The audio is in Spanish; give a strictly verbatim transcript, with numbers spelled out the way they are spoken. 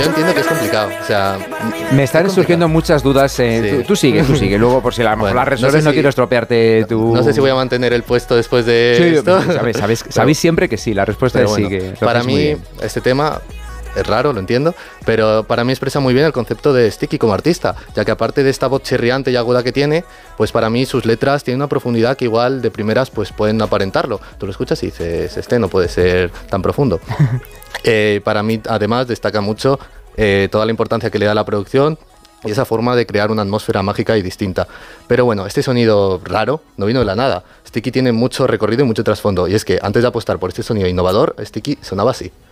yo entiendo que es complicado. O sea, me están surgiendo muchas dudas. Eh, sí. tú, tú sigue, tú sigue. Luego, por si a lo mejor bueno, las redes no, sé no si, quiero estropearte tu... No sé si voy a mantener el puesto después de sí, esto. Sabéis, sabéis, sabéis siempre que sí, la respuesta es bueno, sí. Que para mí, este tema... es raro, lo entiendo, pero para mí expresa muy bien el concepto de Sticky como artista, ya que aparte de esta voz chirriante y aguda que tiene, pues para mí sus letras tienen una profundidad que igual de primeras pues pueden aparentarlo. Tú lo escuchas y dices, este no puede ser tan profundo. eh, para mí, además, destaca mucho eh, toda la importancia que le da a la producción y esa forma de crear una atmósfera mágica y distinta. Pero bueno, este sonido raro no vino de la nada. Sticky tiene mucho recorrido y mucho trasfondo, y es que antes de apostar por este sonido innovador, Sticky sonaba así.